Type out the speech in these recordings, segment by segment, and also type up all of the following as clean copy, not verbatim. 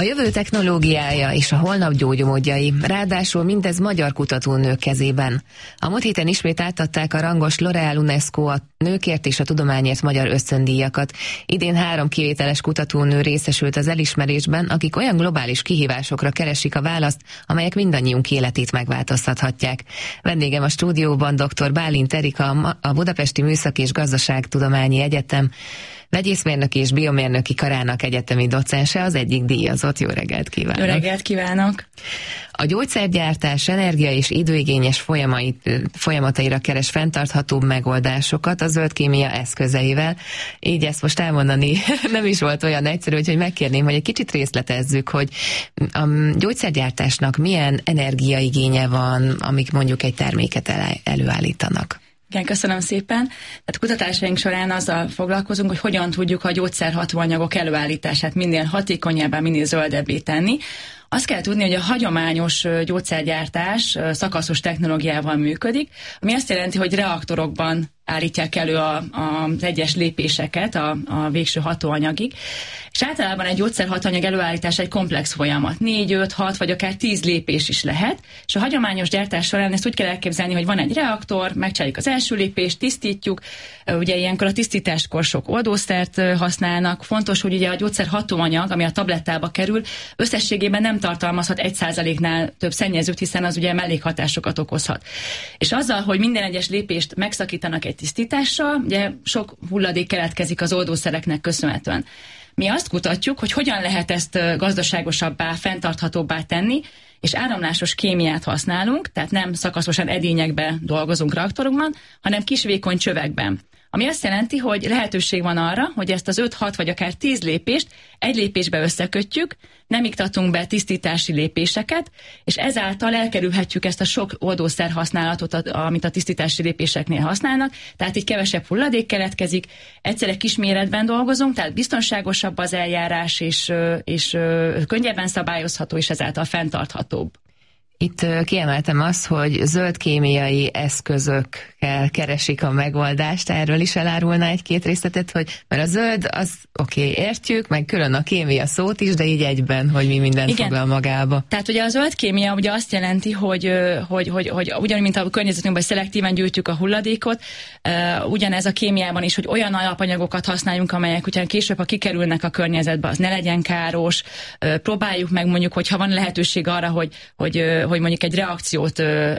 A jövő technológiája és a holnap gyógymódjai, ráadásul mindez magyar kutatónők kezében. A múlt héten ismét átadták a rangos L'Oréal UNESCO a nőkért és a tudományért magyar ösztöndíjakat. Idén 3 kivételes kutatónő részesült az elismerésben, akik olyan globális kihívásokra keresik a választ, amelyek mindannyiunk életét megváltoztathatják. Vendégem a stúdióban dr. Bálint Erika, a Budapesti Műszaki és Gazdaságtudományi Egyetem vegyészmérnöki és biomérnöki karának egyetemi docense, az egyik díjazott. Jó reggelt kívánok! Jó reggelt kívánok! A gyógyszergyártás energia- és időigényes folyamataira keres fenntarthatóbb megoldásokat a zöld kémia eszközeivel. Így ezt most elmondani nem is volt olyan egyszerű, hogy megkérném, hogy egy kicsit részletezzük, hogy a gyógyszergyártásnak milyen energiaigénye van, amik mondjuk egy terméket előállítanak. Igen, köszönöm szépen. Tehát a kutatásaink során azzal foglalkozunk, hogy hogyan tudjuk a gyógyszerhatóanyagok előállítását minél hatékonyabbá, minél zöldebbé tenni. Azt kell tudni, hogy a hagyományos gyógyszergyártás szakaszos technológiával működik, ami azt jelenti, hogy reaktorokban állítják elő az egyes lépéseket a végső hatóanyagig. És általában egy gyógyszerhatóanyag előállítása egy komplex folyamat. 4, 5, 6 vagy akár 10 lépés is lehet. És a hagyományos gyártás során ezt úgy kell elképzelni, hogy van egy reaktor, megcsináljuk az első lépést, tisztítjuk. Ugye ilyenkor a tisztításkor sok oldószert használnak. Fontos, hogy ugye a gyógyszerhatóanyag, ami a tablettába kerül, összességében nem tartalmazhat 1%-nál több szennyezőt, hiszen az ugye mellékhatásokat okozhat. És azzal, hogy minden egyes lépést megszakítanak egy tisztítással, ugye sok hulladék keletkezik az oldószereknek köszönhetően. Mi azt kutatjuk, hogy hogyan lehet ezt gazdaságosabbá, fenntarthatóbbá tenni, és áramlásos kémiát használunk, tehát nem szakaszosan edényekbe dolgozunk reaktorunkban, hanem kis vékony csövekben. Ami azt jelenti, hogy lehetőség van arra, hogy ezt az 5, 6 vagy akár 10 lépést egy lépésbe összekötjük, nem iktatunk be tisztítási lépéseket, és ezáltal elkerülhetjük ezt a sok oldószer használatot, amit a tisztítási lépéseknél használnak, tehát így kevesebb hulladék keletkezik, egyszerre kis méretben dolgozunk, tehát biztonságosabb az eljárás, és könnyebben szabályozható, és ezáltal fenntarthatóbb. Itt kiemeltem azt, hogy zöld kémiai eszközökkel keresik a megoldást. Erről is elárulna egy-két részletet, hogy mert a zöld, az oké, értjük, meg külön a kémia szót is, de így egyben, hogy mi mindent foglal magába. Tehát ugye a zöld kémia ugye azt jelenti, hogy ugyanúgy, mint a környezetünkben szelektíven gyűjtjük a hulladékot, ugyanez a kémiában is, hogy olyan alapanyagokat használjunk, amelyek ugyan később, ha kikerülnek a környezetbe, az ne legyen káros. Próbáljuk meg mondjuk, hogyha van lehetőség arra, hogy mondjuk egy reakciót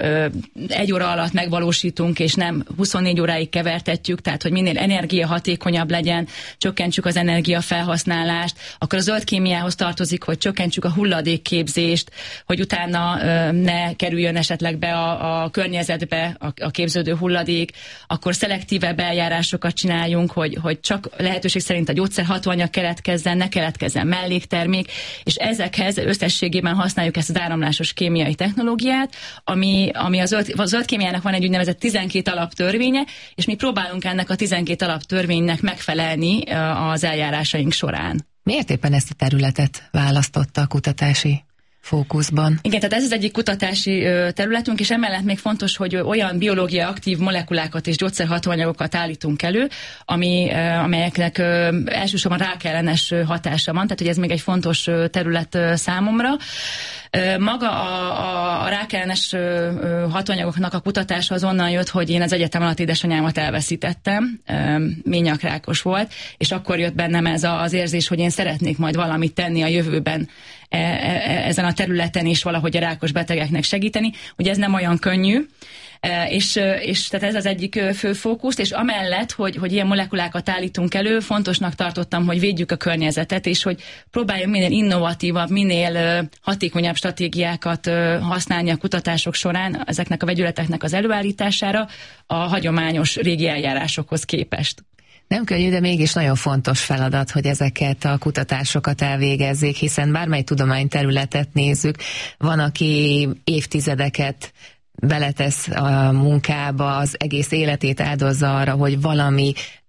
1 óra alatt megvalósítunk, és nem 24 óráig kevertetjük, tehát hogy minél energiahatékonyabb legyen, csökkentsük az energiafelhasználást, akkor a zöld kémiához tartozik, hogy csökkentsük a hulladékképzést, hogy utána ne kerüljön esetleg be a környezetbe a képződő hulladék, akkor szelektívebb eljárásokat csináljunk, hogy csak lehetőség szerint a gyógyszerhatóanyag keletkezzen, ne keletkezzen melléktermék, és ezekhez összességében használjuk ezt az áramlásos kémiai technológiát, ami a zöld kémiának van egy úgynevezett 12 alaptörvénye, és mi próbálunk ennek a 12 alaptörvénynek megfelelni az eljárásaink során. Miért éppen ezt a területet választotta a kutatási fókuszban? Igen, tehát ez az egyik kutatási területünk, és emellett még fontos, hogy olyan biológia aktív molekulákat és gyógyszerhatóanyagokat állítunk elő, amelyeknek elsősorban rákellenes hatása van, tehát hogy ez még egy fontos terület számomra. Maga a rákellenes hatóanyagoknak a kutatása az onnan jött, hogy én az egyetem alatt édesanyámat elveszítettem, ményakrákos volt, és akkor jött bennem ez az érzés, hogy én szeretnék majd valamit tenni a jövőben ezen a területen, és valahogy a rákos betegeknek segíteni. Ugye ez nem olyan könnyű, és tehát ez az egyik fő fókusz, és amellett, hogy ilyen molekulákat állítunk elő, fontosnak tartottam, hogy védjük a környezetet, és hogy próbáljunk minél innovatívabb, minél hatékonyabb stratégiákat használni a kutatások során ezeknek a vegyületeknek az előállítására a hagyományos régi eljárásokhoz képest. Nem könnyű, de mégis nagyon fontos feladat, hogy ezeket a kutatásokat elvégezzék, hiszen bármely tudományterületet nézzük, van, aki évtizedeket beletesz a munkába, az egész életét áldozza arra, hogy valami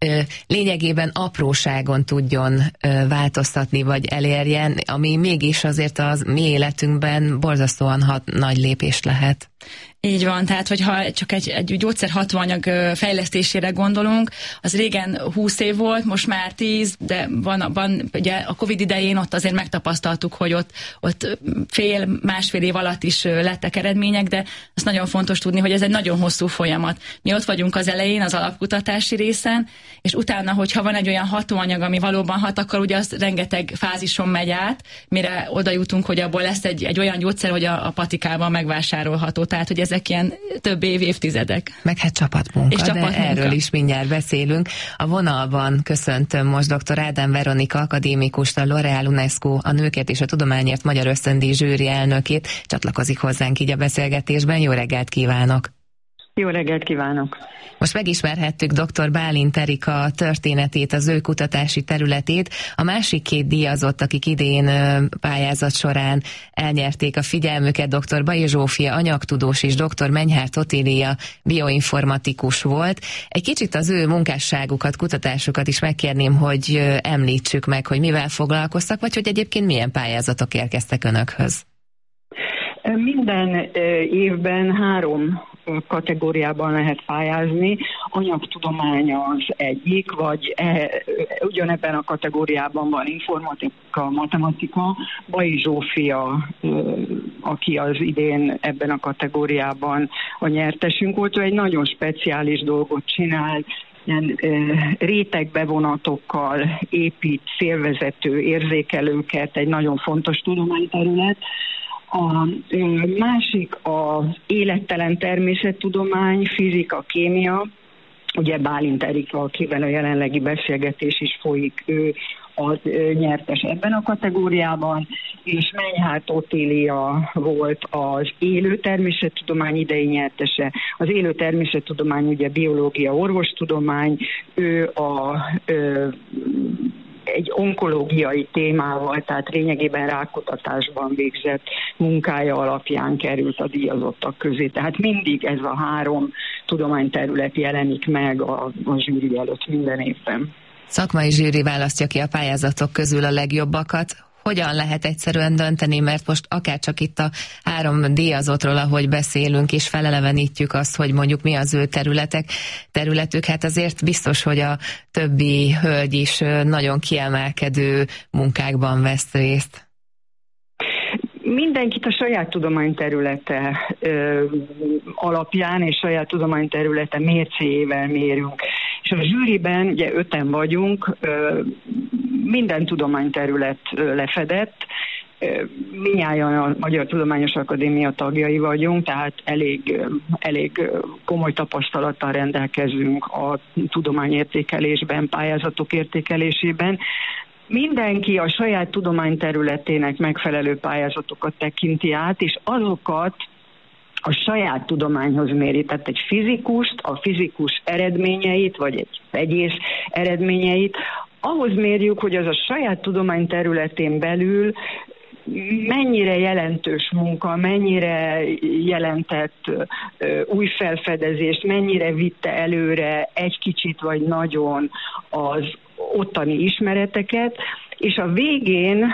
lényegében apróságon tudjon változtatni, vagy elérjen, ami mégis azért az mi életünkben borzasztóan nagy lépés lehet. Így van, tehát hogyha csak egy gyógyszer hatóanyag fejlesztésére gondolunk, az régen 20 év volt, most már 10, de van ugye a Covid idején ott azért megtapasztaltuk, hogy ott másfél év alatt is lettek eredmények, de azt nagyon fontos tudni, hogy ez egy nagyon hosszú folyamat. Mi ott vagyunk az elején, az alapkutatási részen, és utána, hogyha van egy olyan hatóanyag, ami valóban hat, akkor ugye az rengeteg fázison megy át, mire oda jutunk, hogy abból lesz egy olyan gyógyszer, hogy a patikában megvásárolható. Tehát, hogy ezek ilyen több évtizedek. Meg hát csapatmunka, de erről is mindjárt beszélünk. A vonalban köszöntöm most dr. Ádám Veronika akadémikust, a L'Oréal UNESCO a Nőkért és a Tudományért Magyar Ösztöndíj zsűri elnökét. Csatlakozik hozzánk így a beszélgetésben. Jó reggelt kívánok! Jó reggelt kívánok! Most megismerhettük dr. Bálint Erika történetét, az ő kutatási területét. A másik két díjazott, akik idén pályázat során elnyerték a figyelmüket, dr. Baji Zsófia anyagtudós és dr. Menyhárt Otília bioinformatikus volt. Egy kicsit az ő munkásságukat, kutatásukat is megkérném, hogy említsük meg, hogy mivel foglalkoztak, vagy hogy egyébként milyen pályázatok érkeztek önökhöz. Minden évben 3 kategóriában lehet pályázni. Anyagtudomány az egyik, vagy ugyanebben a kategóriában van informatika, matematika. Baji Zsófia, aki az idén ebben a kategóriában a nyertesünk volt, ő egy nagyon speciális dolgot csinál, ilyen rétegbevonatokkal épít szélvezető érzékelőket, egy nagyon fontos tudományterület. A másik az élettelen természettudomány, fizika, kémia. Ugye Bálint Erika, akivel a jelenlegi beszélgetés is folyik, ő az nyertes ebben a kategóriában, és Menyhárt Otília volt az élő természettudomány idei nyertese. Az élő természettudomány ugye biológia, orvostudomány, ő egy onkológiai témával, tehát lényegében rákutatásban végzett munkája alapján került a díjazottak közé. Tehát mindig ez a 3 tudományterület jelenik meg a zsűri előtt minden évben. Szakmai zsűri választja ki a pályázatok közül a legjobbakat. Hogyan lehet egyszerűen dönteni, mert most akárcsak itt a 3 díjazottról, ahogy beszélünk, és felelevenítjük azt, hogy mondjuk mi az ő területük, hát azért biztos, hogy a többi hölgy is nagyon kiemelkedő munkákban vesz részt. Mindenkit a saját tudományterülete alapján és saját tudományterülete mércéjével mérünk. És a zsűriben, ugye 5-en vagyunk, minden tudományterület lefedett, minnyáján a Magyar Tudományos Akadémia tagjai vagyunk, tehát elég komoly tapasztalattal rendelkezünk a tudományértékelésben, pályázatok értékelésében. Mindenki a saját tudományterületének megfelelő pályázatokat tekinti át, és azokat a saját tudományhoz méri. Tehát egy fizikust, a fizikus eredményeit, vagy egy vegyész eredményeit, ahhoz mérjük, hogy az a saját tudományterületén belül mennyire jelentős munka, mennyire jelentett új felfedezést, mennyire vitte előre egy kicsit vagy nagyon az ottani ismereteket, és a végén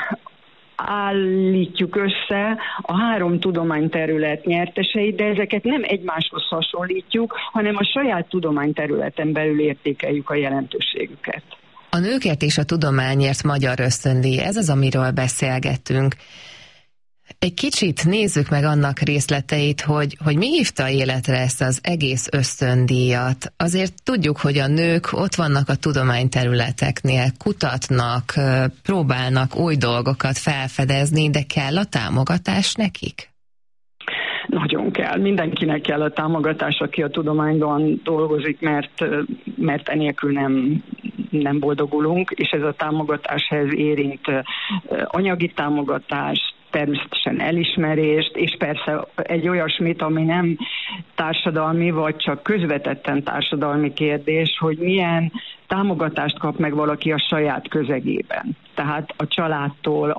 állítjuk össze a 3 tudományterület nyerteseit, de ezeket nem egymáshoz hasonlítjuk, hanem a saját tudományterületen belül értékeljük a jelentőségüket. A Nőkért és a Tudományért Magyar Ösztöndíj, ez az, amiről beszélgettünk. Egy kicsit nézzük meg annak részleteit, hogy mi hívta életre ezt az egész ösztöndíjat. Azért tudjuk, hogy a nők ott vannak a tudományterületeknél, kutatnak, próbálnak új dolgokat felfedezni, de kell a támogatás nekik? Nagyon kell. Mindenkinek kell a támogatás, aki a tudományban dolgozik, mert enélkül nem boldogulunk, és ez a támogatáshez érint anyagi támogatást, természetesen elismerést, és persze egy olyasmit, ami nem társadalmi, vagy csak közvetetten társadalmi kérdés, hogy milyen támogatást kap meg valaki a saját közegében. Tehát a családtól,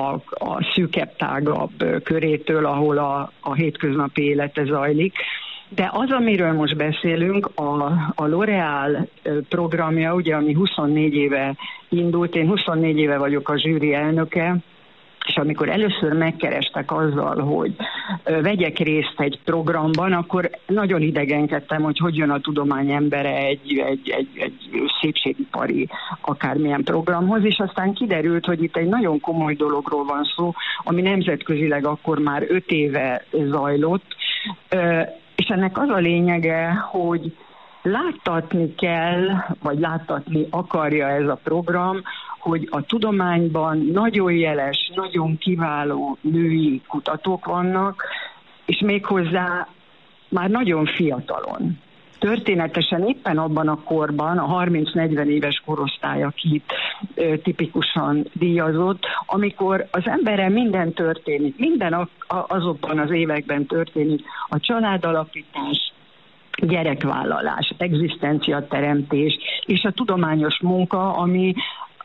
a szűkebb, tágabb körétől, ahol a hétköznapi élete zajlik. De az, amiről most beszélünk, a L'Oréal programja, ugye, ami 24 éve indult, én 24 éve vagyok a zsűri elnöke, és amikor először megkerestek azzal, hogy vegyek részt egy programban, akkor nagyon idegenkedtem, hogy jön a tudomány embere egy szépségipari akármilyen programhoz, és aztán kiderült, hogy itt egy nagyon komoly dologról van szó, ami nemzetközileg akkor már 5 éve zajlott, és ennek az a lényege, hogy láttatni kell, vagy láttatni akarja ez a program, hogy a tudományban nagyon jeles, nagyon kiváló női kutatók vannak, és méghozzá már nagyon fiatalon. Történetesen éppen abban a korban, a 30-40 éves korosztály, akit tipikusan díjazott, amikor az emberrel minden történik, minden azokban az években történik, a családalapítás, gyerekvállalás, egzisztenciateremtés, és a tudományos munka, ami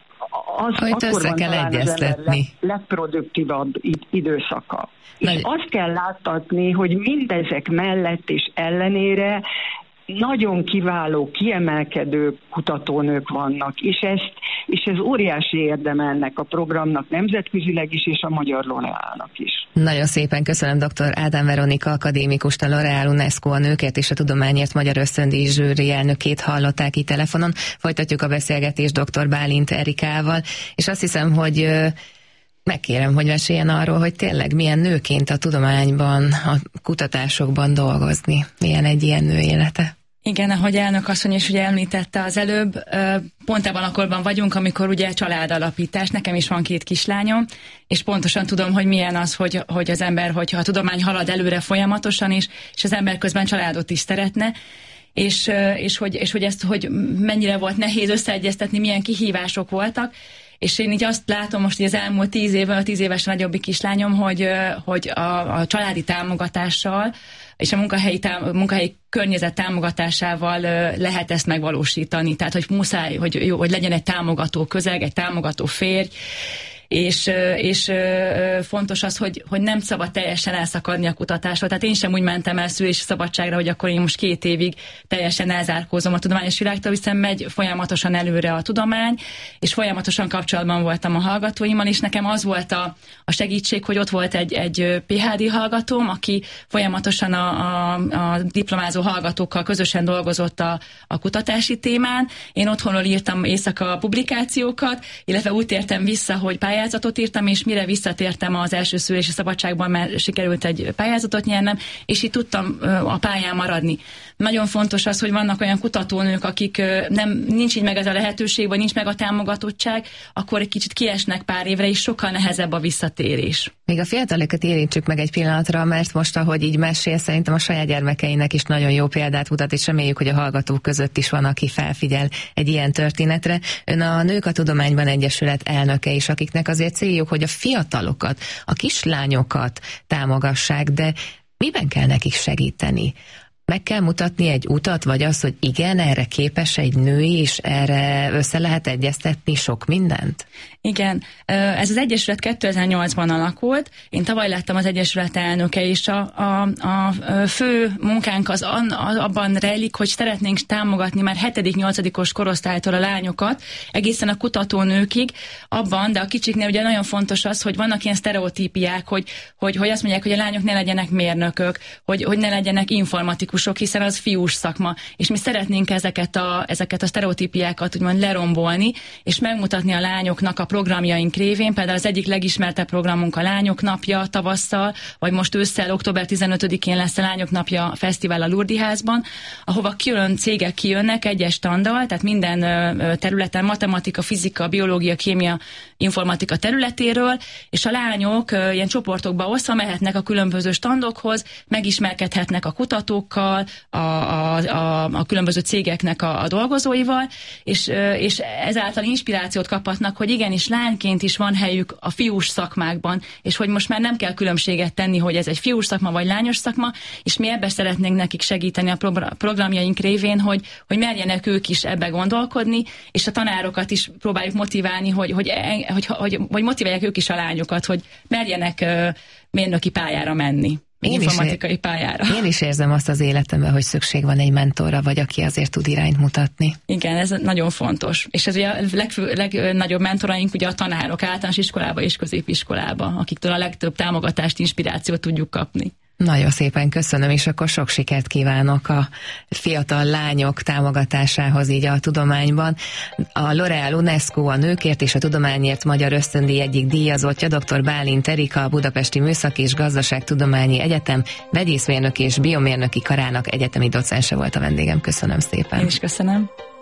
az akkor van talán az ember legproduktívabb időszaka. És azt kell láttatni, hogy mindezek mellett és ellenére nagyon kiváló, kiemelkedő kutatónők vannak, és ez óriási érdeme ennek a programnak nemzetközileg is, és a magyar L'Oréalnak is. Nagyon szépen köszönöm dr. Ádám Veronika akadémikust, a L'Oréal UNESCO a Nőkért és a Tudományért Magyar Ösztöndíj zsűri elnökét hallották itt telefonon. Folytatjuk a beszélgetést dr. Bálint Erikával, és azt hiszem, hogy megkérem, hogy meséljen arról, hogy tényleg milyen nőként a tudományban, a kutatásokban dolgozni. Milyen egy ilyen nő élete? Igen, ahogy elnök asszony is ugye említette az előbb, pont ebben a korban vagyunk, amikor ugye családalapítás, nekem is van 2 kislányom, és pontosan tudom, hogy milyen az, hogy az ember, hogyha a tudomány halad előre folyamatosan is, és az ember közben családot is szeretne, és hogy ezt, hogy mennyire volt nehéz összeegyeztetni, milyen kihívások voltak, és én így azt látom most, hogy az elmúlt 10 évben, a 10 éves nagyobbik kislányom, hogy a családi támogatással és a munkahelyi környezet támogatásával lehet ezt megvalósítani. Tehát, hogy muszáj, hogy legyen egy támogató közeg, egy támogató férj, és fontos az, hogy nem szabad teljesen elszakadni a kutatásról. Tehát én sem úgy mentem el szülési szabadságra, hogy akkor én most 2 évig teljesen elzárkózom a tudományos világtól, hiszen megy folyamatosan előre a tudomány, és folyamatosan kapcsolatban voltam a hallgatóimmal, és nekem az volt a segítség, hogy ott volt egy PhD hallgatóm, aki folyamatosan a diplomázó hallgatókkal közösen dolgozott a kutatási témán. Én otthonról írtam éjszaka publikációkat, illetve úgy tértem vissza, hogy pályázatot írtam, és mire visszatértem az első szülési szabadságban, mert sikerült egy pályázatot nyernem, és itt tudtam a pályán maradni. Nagyon fontos az, hogy vannak olyan kutatónők, akik nincs így meg ez a lehetőség, vagy nincs meg a támogatottság, akkor egy kicsit kiesnek pár évre, és sokkal nehezebb a visszatérés. Még a fiatalokat érintsük meg egy pillanatra, mert most, ahogy így mesél, szerintem a saját gyermekeinek is nagyon jó példát mutat, és reméljük, hogy a hallgatók között is van, aki felfigyel egy ilyen történetre. Ön a Nők a Tudományban Egyesület elnöke is, akiknek azért céljuk, hogy a fiatalokat, a kislányokat támogassák, de miben kell nekik segíteni? Meg kell mutatni egy utat, vagy az, hogy igen, erre képes egy nő is, erre össze lehet egyeztetni sok mindent? Igen, ez az Egyesület 2008-ban alakult, én tavaly lettem az Egyesület elnöke, és a fő munkánk az abban rejlik, hogy szeretnénk támogatni már 7.-8. korosztálytól a lányokat, egészen a kutatónőkig, abban, de a kicsiknél ugye nagyon fontos az, hogy vannak ilyen sztereotípiák, hogy azt mondják, hogy a lányok ne legyenek mérnökök, hogy ne legyenek informatikusok, hiszen az fiús szakma, és mi szeretnénk ezeket a sztereotípiákat úgymond lerombolni, és megmutatni a lányoknak a programjaink révén, például az egyik legismertebb programunk a Lányok Napja tavasszal, vagy most ősszel, október 15-én lesz a Lányok Napja fesztivál a Lourdiházban, ahova külön cégek kijönnek egyes standal, tehát minden területen, matematika, fizika, biológia, kémia, informatika területéről, és a lányok ilyen csoportokba osztva mehetnek a különböző standokhoz, megismerkedhetnek a kutatókkal, a különböző cégeknek a dolgozóival, és ezáltal inspirációt kaphatnak, hogy igenis lányként is van helyük a fiús szakmákban, és hogy most már nem kell különbséget tenni, hogy ez egy fiús szakma vagy lányos szakma, és mi ebbe szeretnénk nekik segíteni a programjaink révén, hogy merjenek ők is ebbe gondolkodni, és a tanárokat is próbáljuk motiválni, hogy motiválják ők is a lányokat, hogy merjenek mérnöki pályára menni. informatikai pályára. Én is érzem azt az életemben, hogy szükség van egy mentorra, vagy aki azért tud irányt mutatni. Igen, ez nagyon fontos. És ez ugye a legnagyobb mentoraink ugye a tanárok általános iskolába és középiskolába, akiktől a legtöbb támogatást, inspirációt tudjuk kapni. Nagyon szépen köszönöm, és akkor sok sikert kívánok a fiatal lányok támogatásához így a tudományban. A L'Oréal UNESCO a nőkért és a tudományért magyar ösztöndíj egyik díjazottja, dr. Bálint Erika, a Budapesti Műszaki és Gazdaságtudományi Egyetem vegyészmérnöki és biomérnöki karának egyetemi docense volt a vendégem. Köszönöm szépen. Én is köszönöm.